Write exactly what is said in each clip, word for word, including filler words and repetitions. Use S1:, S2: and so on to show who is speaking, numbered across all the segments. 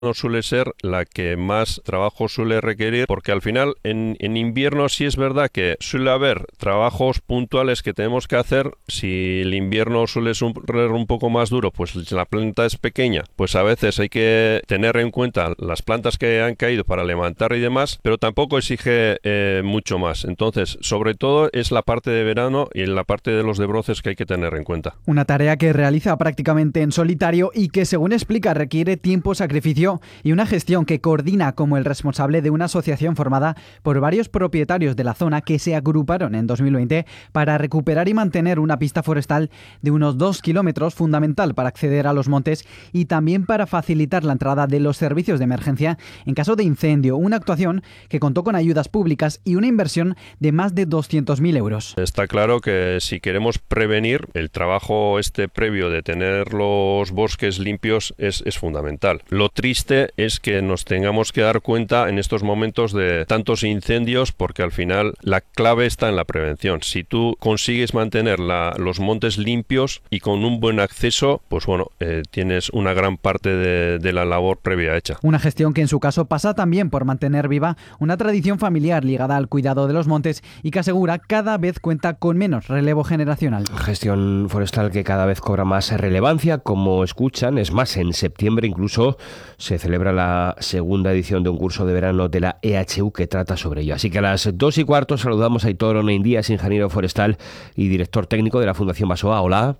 S1: no suele ser la que más trabajo suele requerir, porque al final en, en invierno sí es verdad que suele haber trabajos puntuales que tenemos que hacer. Si el invierno suele ser un poco más duro, pues la planta es pequeña, pues a veces hay que tener en cuenta las plantas que han caído para levantar y demás, pero tampoco exige eh, mucho más. Entonces, sobre todo es la parte de verano y en la parte de los desbroces que hay que tener en cuenta.
S2: Una tarea que realiza prácticamente en solitario y que, según explica, requiere tiempo, sacrificio y una gestión que coordina como el responsable de una asociación formada por varios propietarios de la zona que se agruparon en dos mil veinte para recuperar y mantener una pista forestal de unos dos kilómetros, fundamental para acceder a los montes y también para facilitar la entrada de los servicios de emergencia en caso de incendio. Una actuación que contó con ayudas públicas y una inversión de más de doscientos mil euros.
S1: Está claro que si queremos prevenir, el trabajo este previo de tener los bosques limpios es, es fundamental. Lo triste es que nos tengamos que dar cuenta en estos momentos de tantos incendios, porque al final la clave está en la prevención. Si tú consigues mantener la, los montes limpios y con un buen acceso, pues bueno, eh, tienes una gran parte de, de la labor previa hecha.
S2: Una gestión que en su caso pasa también por mantener viva una tradición familiar ligada al cuidado de los montes y que asegura cada vez cuenta con menos relevo generacional.
S3: Gestión forestal que cada vez cobra más relevancia, como escuchan. Es más, en septiembre incluso se celebra la segunda edición de un curso de verano de la E H U que trata sobre ello. Así que a las dos y cuarto saludamos a Aitor Onaindias, ingeniero forestal y director técnico de la Fundación Basoa. Hola.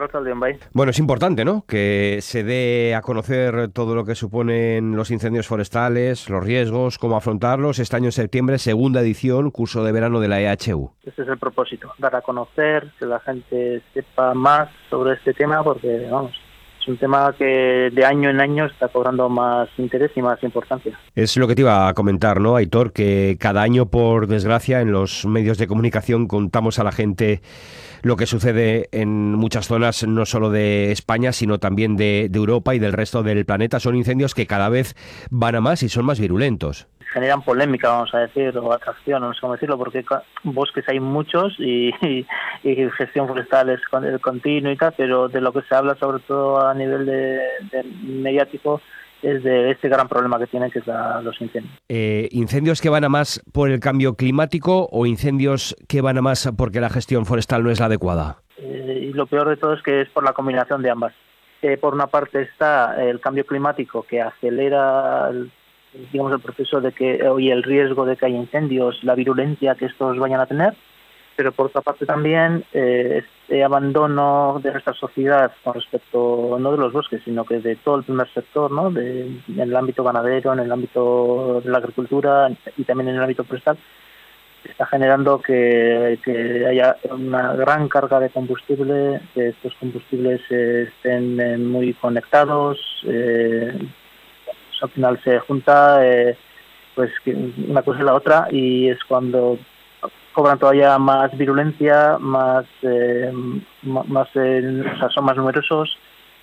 S3: Bueno, es importante, ¿no?, que se dé a conocer todo lo que suponen los incendios forestales, los riesgos, cómo afrontarlos. Este año en septiembre, segunda edición, curso de verano de la E H U.
S4: Ese es el propósito, dar a conocer, que la gente sepa más sobre este tema, porque, vamos, es un tema que de año en año está cobrando más interés y más importancia.
S3: Es lo que te iba a comentar, ¿no, Aitor? Que cada año, por desgracia, en los medios de comunicación contamos a la gente lo que sucede en muchas zonas, no solo de España, sino también de, de Europa y del resto del planeta. Son incendios que cada vez van a más y son más virulentos.
S4: Generan polémica, vamos a decir, o atracción, no sé cómo decirlo, porque bosques hay muchos y, y, y gestión forestal es continua y tal, pero de lo que se habla sobre todo a nivel de, de mediático es de este gran problema que tienen, que es la, los incendios.
S3: Eh, ¿Incendios que van a más por el cambio climático o incendios que van a más porque la gestión forestal no es la adecuada?
S4: Eh, y lo peor de todo es que es por la combinación de ambas. Eh, por una parte está el cambio climático, que acelera el, digamos, el proceso de que y el riesgo de que haya incendios, la virulencia que estos vayan a tener, pero por otra parte también eh, este abandono de nuestra sociedad con respecto no de los bosques, sino que de todo el primer sector, ¿no?, de, en el ámbito ganadero, en el ámbito de la agricultura y también en el ámbito forestal, está generando que, que haya una gran carga de combustible, que estos combustibles eh, estén eh, muy conectados, eh, pues al final se junta eh, pues una cosa y la otra, y es cuando cobran todavía más virulencia, más, eh, más eh, o sea, son más numerosos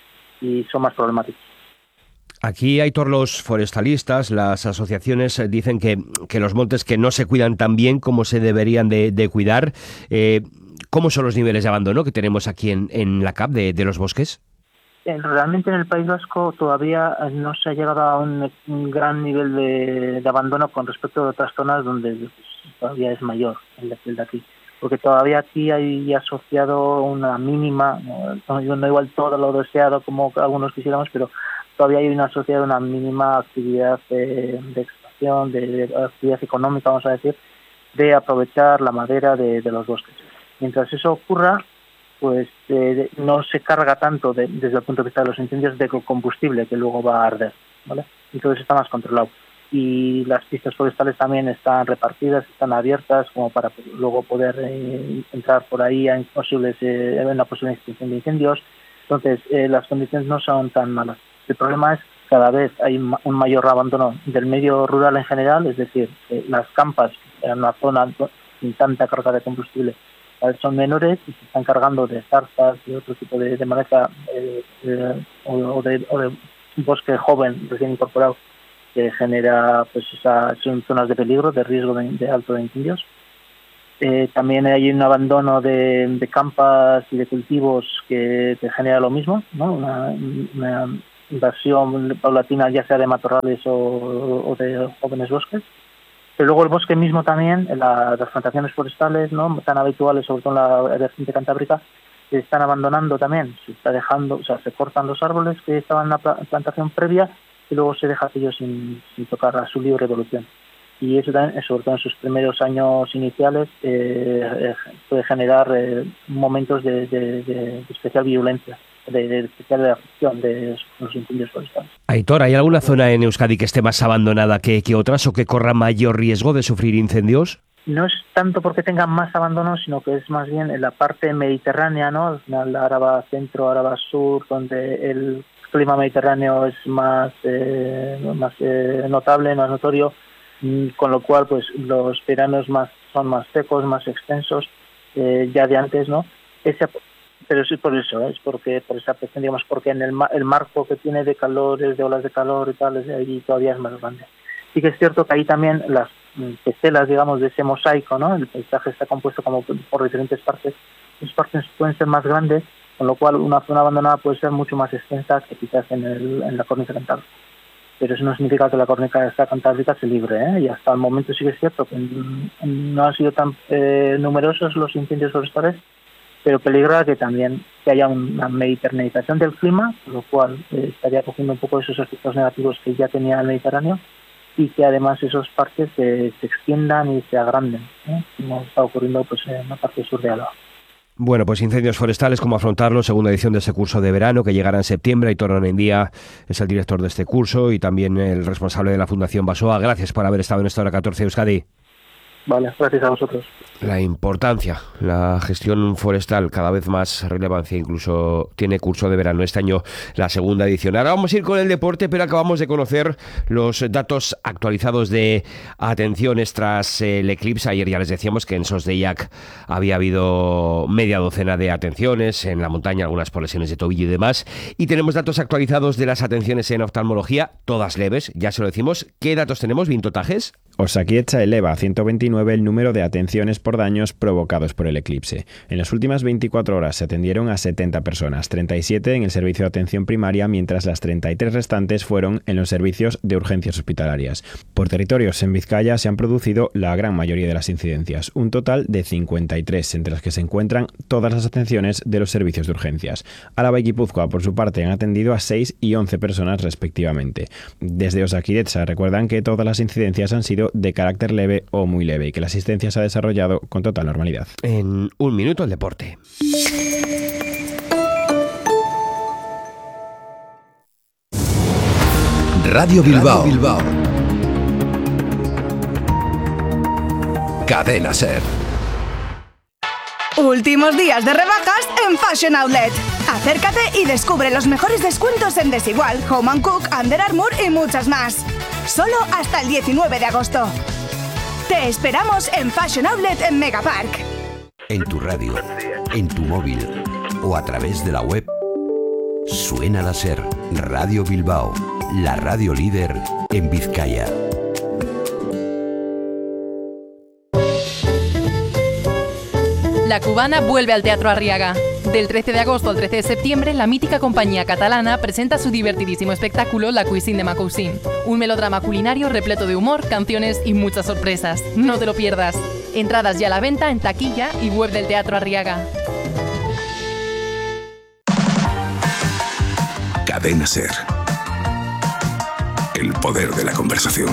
S4: y son más problemáticos.
S3: Aquí, Aitor, los forestalistas, las asociaciones dicen que, que los montes que no se cuidan tan bien como se deberían de, de cuidar. Eh, ¿Cómo son los niveles de abandono que tenemos aquí en, en la C A P de, de los bosques?
S4: Realmente en el País Vasco todavía no se ha llegado a un, un gran nivel de, de abandono con respecto a otras zonas donde pues, todavía es mayor el, el de aquí. Porque todavía aquí hay asociado una mínima, no, no igual todo lo deseado como algunos quisiéramos, pero todavía hay una asociada una mínima actividad de, de extracción, de, de actividad económica, vamos a decir, de aprovechar la madera de, de los bosques. Mientras eso ocurra, pues eh, no se carga tanto de, desde el punto de vista de los incendios de combustible que luego va a arder, ¿vale? Entonces está más controlado. Y las pistas forestales también están repartidas, están abiertas como para luego poder eh, entrar por ahí en posibles eh, en la posible extinción de incendios. Entonces eh, las condiciones no son tan malas. El problema es que cada vez hay un mayor abandono del medio rural en general, es decir, eh, las campas en una zona sin tanta carga de combustible son menores y se están cargando de zarzas y otro tipo de, de maleza eh, eh, o, o, de, o de bosque joven recién incorporado que genera, pues esa, son zonas de peligro, de riesgo de, de alto de incendios. Eh, también hay un abandono de, de campas y de cultivos que, que genera lo mismo, ¿no? Una, una invasión paulatina, ya sea de matorrales o, o de jóvenes bosques. Pero luego el bosque mismo también, la, las plantaciones forestales, ¿no?, tan habituales, sobre todo en la vertiente cantábrica, se están abandonando también, se está dejando, o sea, se cortan los árboles que estaban en la plantación previa y luego se deja aquello sin, sin tocar a su libre evolución. Y eso también, sobre todo en sus primeros años iniciales, eh, puede generar eh, momentos de, de, de especial violencia, de, de especial afección de los incendios forestales.
S3: Aitor, ¿hay alguna zona en Euskadi que esté más abandonada que, que otras o que corra mayor riesgo de sufrir incendios?
S4: No es tanto porque tengan más abandono, sino que es más bien en la parte mediterránea, ¿no? Al final, Áraba Centro, Áraba Sur, donde el clima mediterráneo es más, eh, más eh, notable, más notorio, con lo cual pues los veranos más son más secos, más extensos, eh, ya de antes, ¿no? Ese, pero sí por eso, ¿eh? Es porque por esa presión, digamos, porque en el, el marco que tiene de calores, de olas de calor y tal, ahí todavía es más grande. Sí que es cierto que ahí también las testelas, digamos, de ese mosaico, ¿no? El paisaje está compuesto como por diferentes partes. Esas partes pueden ser más grandes, con lo cual una zona abandonada puede ser mucho más extensa que quizás en, el, en la cornisa cantábrica. Pero eso no significa que la cornisa cantábrica se libre, ¿eh? Y hasta el momento sí que es cierto que no han sido tan eh, numerosos los incendios forestales, pero peligra que también que haya una mediterranización del clima, con lo cual eh, estaría cogiendo un poco esos efectos negativos que ya tenía el Mediterráneo, y que además esos parques se, se extiendan y se agranden, ¿eh? Como está ocurriendo pues en la parte sur de Álava.
S3: Bueno, pues incendios forestales, ¿cómo afrontarlos? Segunda edición de ese curso de verano que llegará en septiembre. Aitor Onendía es el director de este curso y también el responsable de la Fundación Basoa. Gracias por haber estado en esta hora catorce, Euskadi.
S4: Vale, gracias a vosotros.
S3: La importancia, la gestión forestal, cada vez más relevancia, incluso tiene curso de verano este año la segunda edición. Ahora vamos a ir con el deporte, pero acabamos de conocer los datos actualizados de atenciones tras el eclipse. Ayer ya les decíamos que en Sos de Iac había habido media docena de atenciones, en la montaña algunas por lesiones de tobillo y demás. Y tenemos datos actualizados de las atenciones en oftalmología, todas leves, ya se lo decimos. ¿Qué datos tenemos, Vinto Tajes?
S5: Osakidetza eleva a ciento veintinueve el número de atenciones por daños provocados por el eclipse. En las últimas veinticuatro horas se atendieron a setenta personas, treinta y siete en el servicio de atención primaria, mientras las treinta y tres restantes fueron en los servicios de urgencias hospitalarias. Por territorios en Vizcaya se han producido la gran mayoría de las incidencias, un total de cincuenta y tres, entre las que se encuentran todas las atenciones de los servicios de urgencias. Álava y Guipúzcoa, por su parte, han atendido a seis y once personas respectivamente. Desde Osakidetza recuerdan que todas las incidencias han sido de carácter leve o muy leve y que la asistencia se ha desarrollado con total normalidad.
S3: En un minuto el deporte.
S6: Radio Bilbao. Radio Bilbao. Cadena Ser.
S7: Últimos días de rebajas en Fashion Outlet. Acércate y descubre los mejores descuentos en Desigual, Home and Cook, Under Armour y muchas más. Solo hasta el diecinueve de agosto. Te esperamos en Fashion Outlet en Megapark.
S6: En tu radio, en tu móvil o a través de la web, suena la Ser. Radio Bilbao, la radio líder en Vizcaya.
S8: La Cubana vuelve al Teatro Arriaga. Del trece de agosto al trece de septiembre, la mítica compañía catalana presenta su divertidísimo espectáculo La Cuisine de ma Cousine, un melodrama culinario repleto de humor, canciones y muchas sorpresas. No te lo pierdas. Entradas ya a la venta en taquilla y web del Teatro Arriaga.
S6: Cadena Ser. El poder de la conversación.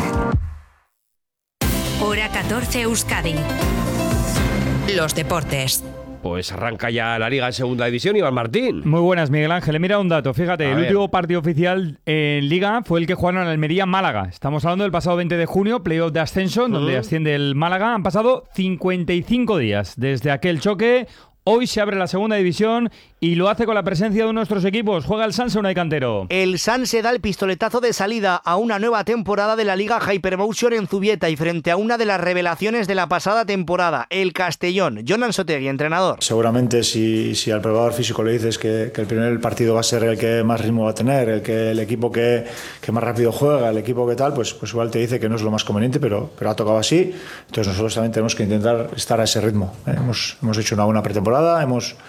S9: Hora catorce Euskadi. Los deportes.
S3: Pues arranca ya la Liga en segunda división, Iván Martín.
S10: Muy buenas, Miguel Ángel. Mira un dato, fíjate, a el ver. último partido oficial en Liga fue el que jugaron en Almería-Málaga. Estamos hablando del pasado veinte de junio, playoff de ascenso, uh-huh. donde asciende el Málaga. Han pasado cincuenta y cinco días desde aquel choque. Hoy se abre la segunda división y lo hace con la presencia de nuestros equipos. Juega el Sanse Unai Cantero.
S11: El Sanse da el pistoletazo de salida a una nueva temporada de la Liga Hypermotion en Zubieta y frente a una de las revelaciones de la pasada temporada, el Castellón. Jonan Sotegui, entrenador.
S12: Seguramente si, si al preparador físico le dices que, que el primer partido va a ser el que más ritmo va a tener, el que el equipo que, que más rápido juega, el equipo que tal, pues, pues igual te dice que no es lo más conveniente, pero, pero ha tocado así. Entonces nosotros también tenemos que intentar estar a ese ritmo. ¿eh? Hemos, hemos hecho una buena pretemporada, hemos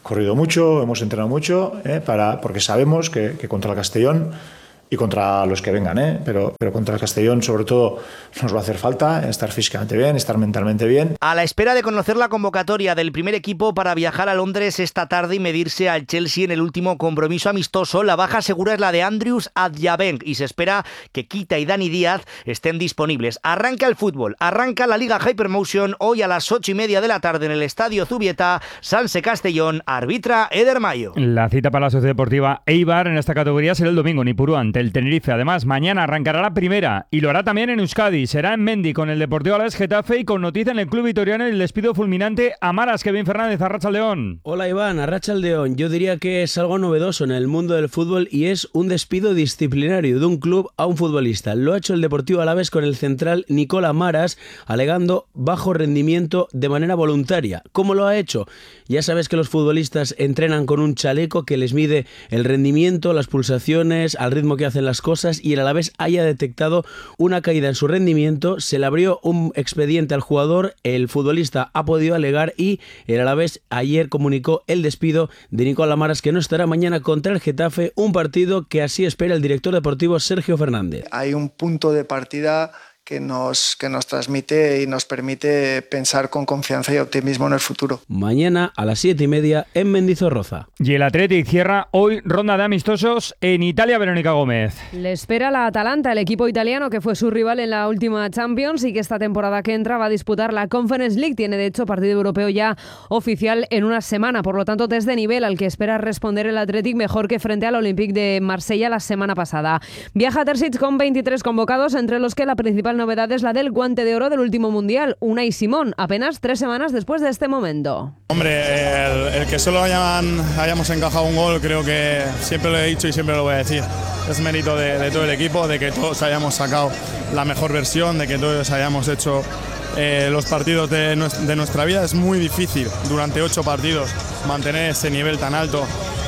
S12: corrido mucho, hemos entrenado mucho, ¿eh? para, porque sabemos que, que contra el Castellón y contra los que vengan, ¿eh? pero, pero contra el Castellón sobre todo nos va a hacer falta estar físicamente bien, estar mentalmente bien.
S11: A la espera de conocer la convocatoria del primer equipo para viajar a Londres esta tarde y medirse al Chelsea en el último compromiso amistoso, la baja segura es la de Andrius Adjabeng y se espera que Kita y Dani Díaz estén disponibles. Arranca el fútbol, arranca la Liga Hypermotion hoy a las ocho y media de la tarde en el Estadio Zubieta. Sanse Castellón, arbitra Eder Mayo.
S10: La cita para la Sociedad Deportiva Eibar en esta categoría será el domingo en Ipurú ante el Tenerife. Además, mañana arrancará la primera y lo hará también en Euskadi. Será en Mendi con el Deportivo Alavés Getafe y con noticia en el club vitoriano el despido fulminante a Maras. Kevin Fernández, Arratsaldeón.
S13: Hola Iván, Arratsaldeón. Yo diría que es algo novedoso en el mundo del fútbol y es un despido disciplinario de un club a un futbolista. Lo ha hecho el Deportivo Alavés con el central Nicola Maras, alegando bajo rendimiento de manera voluntaria. ¿Cómo lo ha hecho? Ya sabes que los futbolistas entrenan con un chaleco que les mide el rendimiento, las pulsaciones, al ritmo que hacen las cosas, y el Alavés haya detectado una caída en su rendimiento, se le abrió un expediente al jugador, el futbolista ha podido alegar y el Alavés ayer comunicó el despido de Nicola Maras, que no estará mañana contra el Getafe, un partido que así espera el director deportivo Sergio Fernández.
S14: Hay un punto de partida que nos, que nos transmite y nos permite pensar con confianza y optimismo en el futuro.
S13: Mañana a las siete y media en Mendizorroza.
S10: Y el Athletic cierra hoy ronda de amistosos en Italia. Verónica Gómez.
S15: Le espera la Atalanta, el equipo italiano que fue su rival en la última Champions y que esta temporada que entra va a disputar la Conference League. Tiene de hecho partido europeo ya oficial en una semana, por lo tanto test de nivel al que espera responder el Athletic mejor que frente al Olympique de Marsella la semana pasada. Viaja a Terzic con veintitrés convocados, entre los que la principal novedad es la del guante de oro del último mundial, Unai Simón, apenas tres semanas después de este momento.
S16: Hombre, el, el que solo hayan, hayamos encajado un gol, creo que siempre lo he dicho y siempre lo voy a decir. Es mérito de, de todo el equipo, de que todos hayamos sacado la mejor versión, de que todos hayamos hecho eh, los partidos de, de nuestra vida. Es muy difícil durante ocho partidos mantener ese nivel tan alto.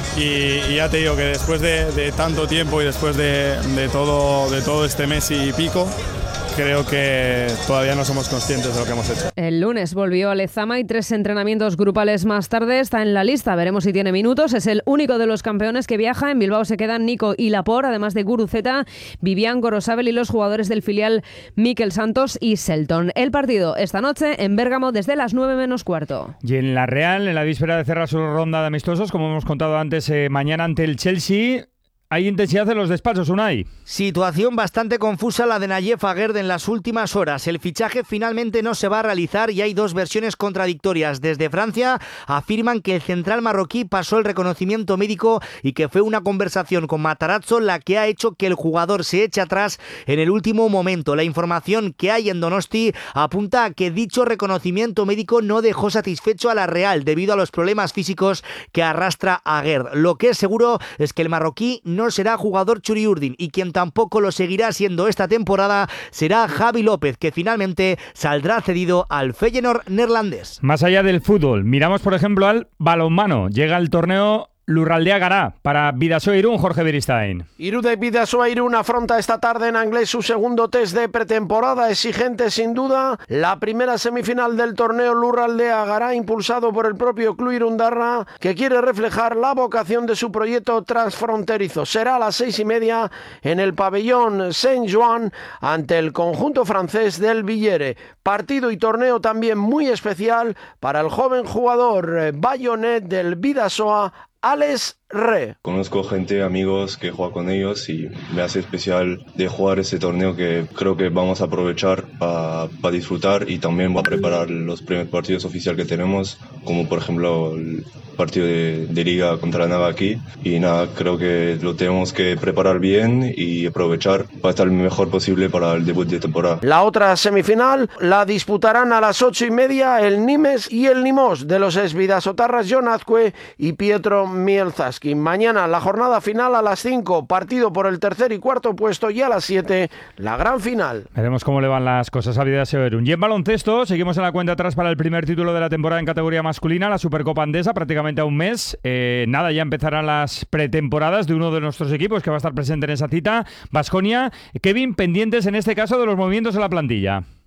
S16: Y, y ya te digo que después de, de tanto tiempo y después de, de, todo, de todo este mes y pico, creo que todavía no somos conscientes de lo que hemos hecho.
S15: El lunes volvió a Lezama y tres entrenamientos grupales más tarde está en la lista. Veremos si tiene minutos. Es el único de los campeones que viaja. En Bilbao se quedan Nico y Laporte, además de Guruceta, Vivian, Gorosabel y los jugadores del filial Mikel Santos y Selton. El partido esta noche en Bérgamo desde las nueve menos cuarto.
S10: Y en la Real, en la víspera de cerrar su ronda de amistosos, como hemos contado antes, eh, mañana ante el Chelsea, hay intensidad en los despachos, Unai.
S11: Situación bastante confusa la de Nayef Aguerd en las últimas horas. El fichaje finalmente no se va a realizar y hay dos versiones contradictorias. Desde Francia afirman que el central marroquí pasó el reconocimiento médico y que fue una conversación con Matarazzo la que ha hecho que el jugador se eche atrás en el último momento. La información que hay en Donosti apunta a que dicho reconocimiento médico no dejó satisfecho a la Real debido a los problemas físicos que arrastra Aguerd. Lo que es seguro es que el marroquí no no será jugador Churiurdin y quien tampoco lo seguirá siendo esta temporada será Javi López, que finalmente saldrá cedido al Feyenoord neerlandés.
S10: Más allá del fútbol, miramos por ejemplo al balonmano. Llega el torneo Lurraldea Gará para Bidasoa Irún, Jorge Beristain.
S17: Irún de Bidasoa Irún afronta esta tarde en Anglés su segundo test de pretemporada, exigente sin duda. La primera semifinal del torneo Lurraldea Gará, impulsado por el propio Club Irundarra, que quiere reflejar la vocación de su proyecto transfronterizo. Será a las seis y media en el pabellón Saint-Joan ante el conjunto francés del Villere. Partido y torneo también muy especial para el joven jugador bayonet del Bidasoa, Alex Re.
S18: Conozco gente, amigos que juegan con ellos y me hace especial de jugar ese torneo que creo que vamos a aprovechar para pa disfrutar y también va a preparar los primeros partidos oficiales que tenemos, como por ejemplo el partido de, de liga contra Naga aquí. Y nada, creo que lo tenemos que preparar bien y aprovechar para estar lo mejor posible para el debut de temporada.
S17: La otra semifinal la disputarán a las ocho y media el Nimes y el Nimos de los esbidasotarras John Azcue y Pietro Mielzas. Mañana la jornada final a las cinco, partido por el tercer y cuarto puesto, y a las siete la gran final.
S10: Veremos cómo le van las cosas a Bidasoa Irún. Y en baloncesto seguimos en la cuenta atrás para el primer título de la temporada en categoría masculina, la Supercopa Andesa, prácticamente a un mes. Eh, nada, ya empezarán las pretemporadas de uno de nuestros equipos que va a estar presente en esa cita, Baskonia. Kevin, pendientes en este caso de los movimientos en la plantilla.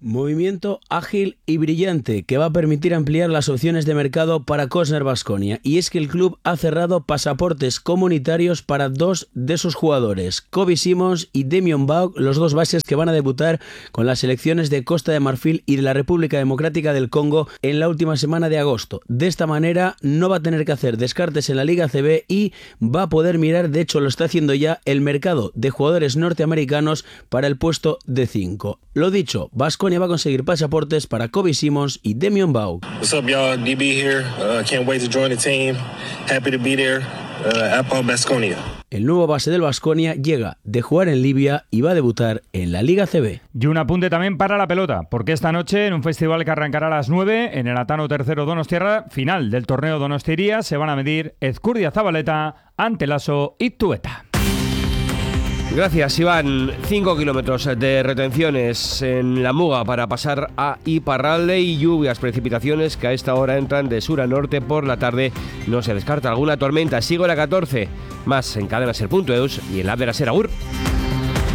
S13: Movimiento ágil y brillante que va a permitir ampliar las opciones de mercado para Cosner Baskonia. Y es que el club ha cerrado pasaportes comunitarios para dos de sus jugadores, Kobe Simons y Demion Baugh, los dos bases que van a debutar con las selecciones de Costa de Marfil y de la República Democrática del Congo en la última semana de agosto. De esta manera no va a tener que hacer descartes en la Liga C B y va a poder mirar, de hecho lo está haciendo ya, el mercado de jugadores norteamericanos para el puesto de cinco. Lo dicho, Baskonia va a conseguir pasaportes para Kobe Simons y Demion Baugh.
S19: What's up, y'all? D B here. Uh, can't wait to join the team. Happy to be there. Uh, at Baskonia.
S13: El nuevo base del Baskonia llega de jugar en Libia y va a debutar en la Liga C B.
S10: Y un apunte también para la pelota, porque esta noche en un festival que arrancará a las nueve en el Atano tercero Donostiarra, final del torneo Donostiría, se van a medir Ezcurdia Zabaleta ante Lasso y Tueta.
S3: Gracias, Iván. Cinco kilómetros de retenciones en la Muga para pasar a Iparralde y lluvias, precipitaciones que a esta hora entran de sur a norte. Por la tarde no se descarta alguna tormenta. Sigo la catorce, más en cadena ser punto eus y en la app de la Ser. Agur.